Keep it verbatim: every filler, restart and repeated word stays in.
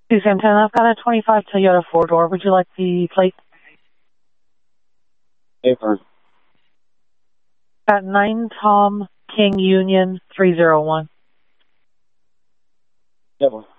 two seven ten, I've got a twenty-five Toyota four-door. Would you like the plate? Paper. Got nine Tom King Union three zero one. Paper.